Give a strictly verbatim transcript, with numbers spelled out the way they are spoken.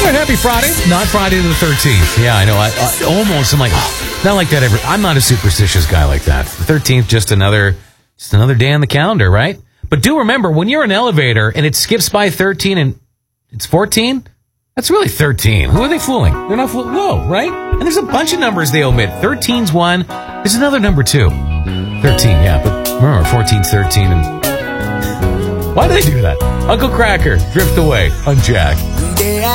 right, happy Friday. Not Friday the thirteenth. Yeah, I know. I, I almost, I'm like, oh, not like that ever. I'm not a superstitious guy like that. The thirteenth, just another, just another day on the calendar, right? But do remember, when you're in an elevator and it skips by thirteen and it's fourteen, that's really thirteen. Who are they fooling? They're not fooling. No, right? And there's a bunch of numbers they omit. thirteen's one. There's another number too. thirteen, yeah. But remember, fourteen's thirteen. And why do they do that? Uncle Cracker, Drift Away on Jack.